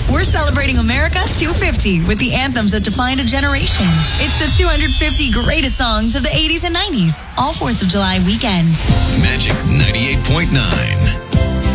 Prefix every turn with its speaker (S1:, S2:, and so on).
S1: We're celebrating America 250 with the anthems that defined a generation. It's the 250 greatest songs of the 80s and 90s, all 4th of July weekend.
S2: Magic 98.9.